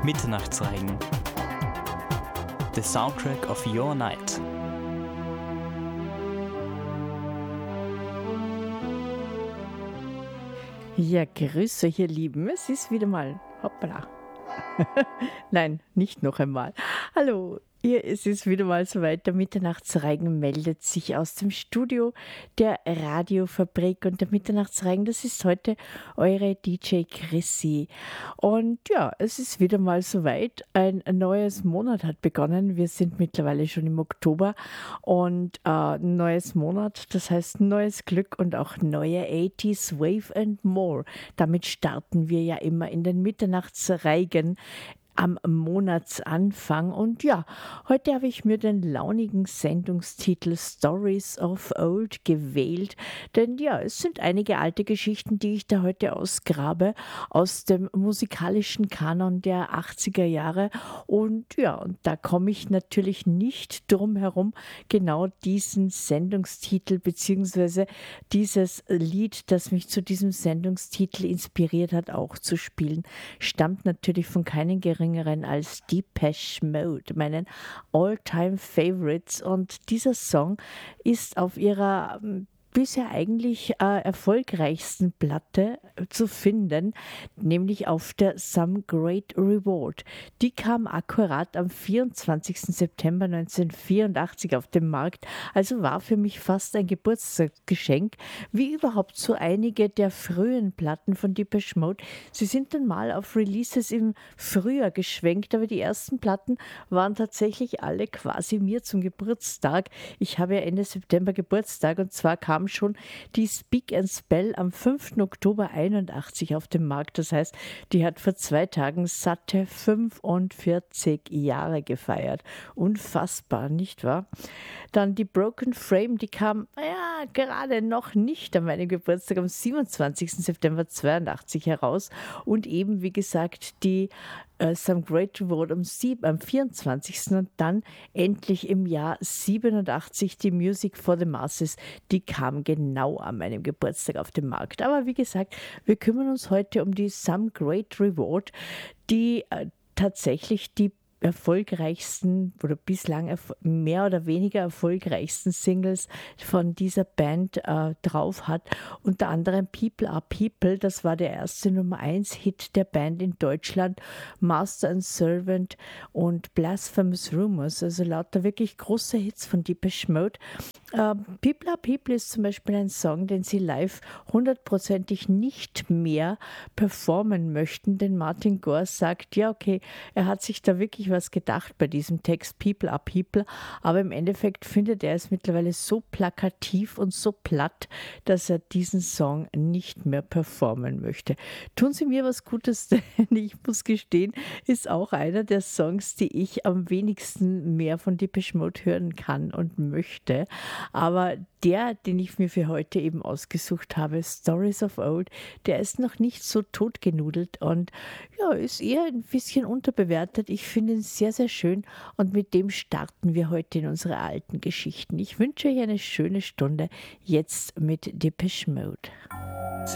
Mitternachtsreigen. The soundtrack of your night. Ja, grüß euch, ihr Lieben. Es ist wieder mal. Hoppala. Nein, nicht noch einmal. Hallo, es ist wieder mal soweit. Der Mitternachtsreigen meldet sich aus dem Studio der Radiofabrik. Und der Mitternachtsreigen, das ist heute eure DJ Chrissy. Und ja, es ist wieder mal soweit. Ein neues Monat hat begonnen. Wir sind mittlerweile schon im Oktober. Und ein neues Monat, das heißt neues Glück und auch neue 80s Wave and More. Damit starten wir ja immer in den Mitternachtsreigen am Monatsanfang. Und ja, heute habe ich mir den launigen Sendungstitel Stories of Old gewählt, denn ja, es sind einige alte Geschichten, die ich da heute ausgrabe aus dem musikalischen Kanon der 80er Jahre. Und ja, und da komme ich natürlich nicht drum herum, genau diesen Sendungstitel beziehungsweise dieses Lied, das mich zu diesem Sendungstitel inspiriert hat, auch zu spielen, stammt natürlich von keinen geringeren als Depeche Mode, meinen All-Time-Favorites. Und dieser Song ist auf ihrer bisher eigentlich erfolgreichsten Platte zu finden, nämlich auf der Some Great Reward. Die kam akkurat am 24. September 1984 auf den Markt, also war für mich fast ein Geburtstagsgeschenk, wie überhaupt so einige der frühen Platten von Depeche Mode. Sie sind dann mal auf Releases im Frühjahr geschwenkt, aber die ersten Platten waren tatsächlich alle quasi mir zum Geburtstag. Ich habe ja Ende September Geburtstag und zwar kam schon die Speak and Spell am 5. Oktober 81 auf dem Markt. Das heißt, die hat vor 2 Tagen satte 45 Jahre gefeiert. Unfassbar, nicht wahr? Dann die Broken Frame, die kam gerade noch nicht an meinem Geburtstag am 27. September 82 heraus. Und eben, wie gesagt, die Some Great Reward am 24. Und dann endlich im Jahr 87 die Music for the Masses, die kam genau an meinem Geburtstag auf den Markt. Aber wie gesagt, wir kümmern uns heute um die Some Great Reward, die tatsächlich die erfolgreichsten oder bislang mehr oder weniger erfolgreichsten Singles von dieser Band drauf hat. Unter anderem People Are People, das war der erste Nummer 1 Hit der Band in Deutschland, Master and Servant und Blasphemous Rumors, also lauter wirklich große Hits von Depeche Mode. People Are People ist zum Beispiel ein Song, den sie live 100%ig nicht mehr performen möchten, denn Martin Gore sagt, ja okay, er hat sich da wirklich was gedacht bei diesem Text People Are People, aber im Endeffekt findet er es mittlerweile so plakativ und so platt, dass er diesen Song nicht mehr performen möchte. Tun Sie mir was Gutes, denn ich muss gestehen, ist auch einer der Songs, die ich am wenigsten mehr von Depeche Mode hören kann und möchte. Aber der, den ich mir für heute eben ausgesucht habe, Stories of Old, der ist noch nicht so totgenudelt und ja, ist eher ein bisschen unterbewertet. Ich finde ihn sehr, sehr schön und mit dem starten wir heute in unsere alten Geschichten. Ich wünsche euch eine schöne Stunde jetzt mit Depeche Mode.